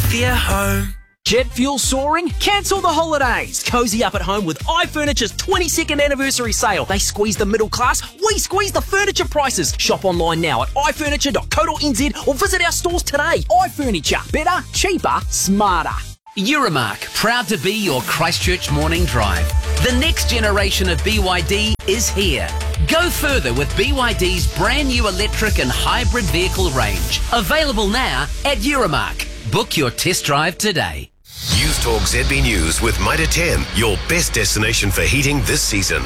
healthier home. Jet fuel soaring? Cancel the holidays. Cozy up at home with iFurniture's 22nd anniversary sale. They squeeze the middle class, we squeeze the furniture prices. Shop online now at ifurniture.co.nz or visit our stores today. iFurniture. Better, cheaper, smarter. Euromark, proud to be your Christchurch morning drive. The next generation of BYD is here. Go further with BYD's brand new electric and hybrid vehicle range. Available now at Euromark. Book your test drive today. News Talk ZB News with Mitre 10, your best destination for heating this season.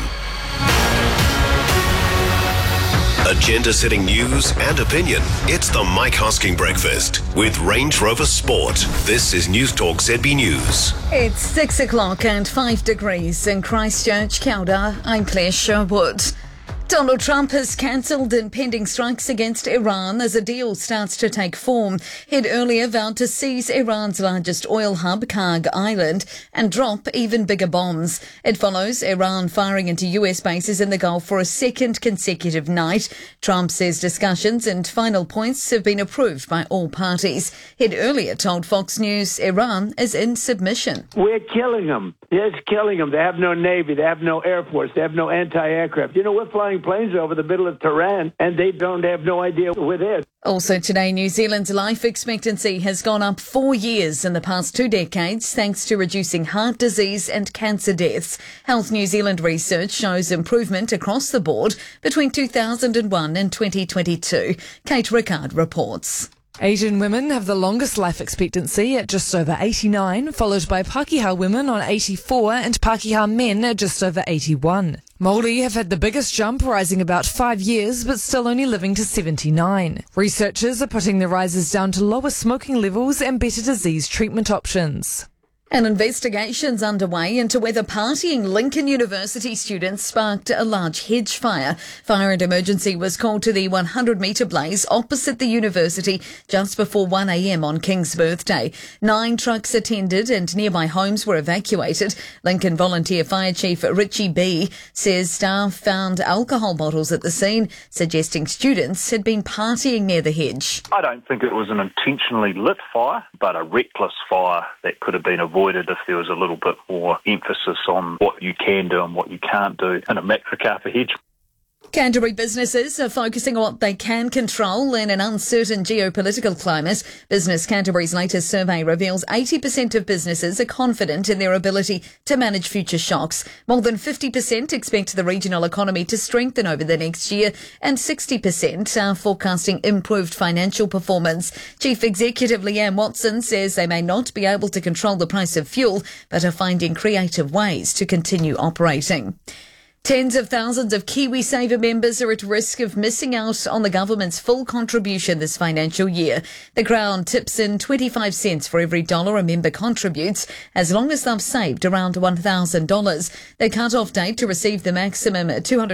Agenda-setting news and opinion. It's the Mike Hosking Breakfast with Range Rover Sport. This is News Talk ZB News. It's 6 o'clock and 5 degrees in Christchurch. Kia ora, I'm Claire Sherwood. Donald Trump has cancelled impending strikes against Iran as a deal starts to take form. He'd earlier vowed to seize Iran's largest oil hub, Karg Island, and drop even bigger bombs. It follows Iran firing into US bases in the Gulf for a second consecutive night. Trump says discussions and final points have been approved by all parties. He'd earlier told Fox News Iran is in submission. We're killing them. It's killing them. They have no Navy. They have no Air Force. They have no anti-aircraft. You know, we're flying planes over the middle of Tehran, and they don't have no idea we're there. Also today, New Zealand's life expectancy has gone up 4 years in the past 2 decades thanks to reducing heart disease and cancer deaths. Health New Zealand research shows improvement across the board between 2001 and 2022. Kate Rickard reports. Asian women have the longest life expectancy at just over 89, followed by Pākehā women on 84 and Pākehā men at just over 81. Māori have had the biggest jump, rising about 5 years, but still only living to 79. Researchers are putting the rises down to lower smoking levels and better disease treatment options. An investigation's underway into whether partying Lincoln University students sparked a large hedge fire. Fire and emergency was called to the 100-metre blaze opposite the university just before 1 a.m. on King's birthday. 9 trucks attended and nearby homes were evacuated. Lincoln Volunteer Fire Chief Richie B says staff found alcohol bottles at the scene, suggesting students had been partying near the hedge. I don't think it was an intentionally lit fire, but a reckless fire that could have been avoided if there was a little bit more emphasis on what you can do and what you can't do in a Matrakarpa hedge. Canterbury businesses are focusing on what they can control in an uncertain geopolitical climate. Business Canterbury's latest survey reveals 80% of businesses are confident in their ability to manage future shocks. More than 50% expect the regional economy to strengthen over the next year, and 60% are forecasting improved financial performance. Chief Executive Leanne Watson says they may not be able to control the price of fuel, but are finding creative ways to continue operating. Tens of thousands of KiwiSaver members are at risk of missing out on the government's full contribution this financial year. The Crown tips in 25 cents for every dollar a member contributes, as long as they've saved around $1,000. The cut-off date to receive the maximum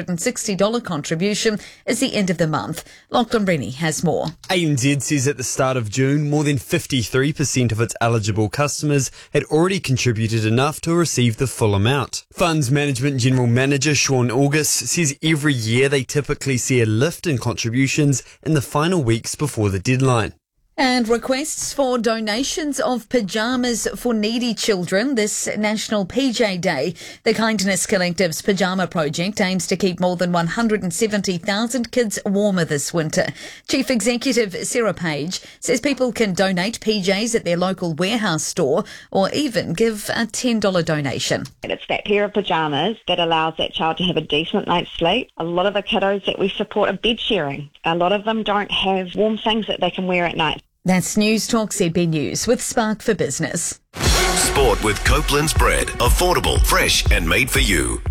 $260 contribution is the end of the month. Lachlan Rennie has more. ANZ says at the start of June, more than 53% of its eligible customers had already contributed enough to receive the full amount. Funds Management General Manager Sean August says every year they typically see a lift in contributions in the final weeks before the deadline. And requests for donations of pyjamas for needy children this National PJ Day. The Kindness Collective's pyjama project aims to keep more than 170,000 kids warmer this winter. Chief Executive Sarah Page says people can donate PJs at their local warehouse store or even give a $10 donation. And it's that pair of pyjamas that allows that child to have a decent night's sleep. A lot of the kiddos that we support are bed sharing. A lot of them don't have warm things that they can wear at night. That's News Talk ZB News with Spark for Business. Sport with Copeland's Bread. Affordable, fresh and made for you.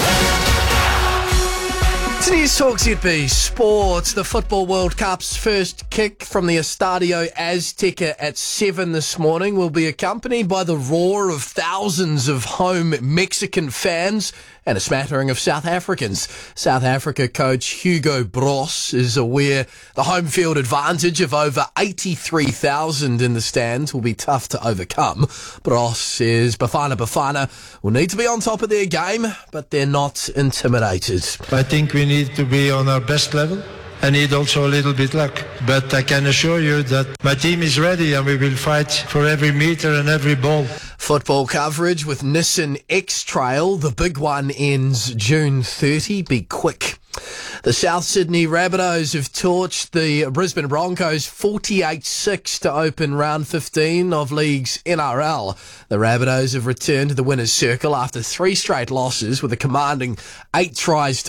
It's News Talk ZB Sports. The Football World Cup's first kick from the Estadio Azteca at 7 this morning will be accompanied by the roar of thousands of home Mexican fans and a smattering of South Africans. South Africa coach Hugo Broos is aware the home field advantage of over 83,000 in the stands will be tough to overcome. Broos says Bafana will need to be on top of their game, but they're not intimidated. I think we need to be on our best level I need also a little bit luck. But I can assure you that my team is ready and we will fight for every metre and every ball. Football coverage with Nissan X-Trail. The big one ends June 30. Be quick. The South Sydney Rabbitohs have torched the Brisbane Broncos 48-6 to open round 15 of League's NRL. The Rabbitohs have returned to the winner's circle after 3 straight losses with a commanding 8 tries to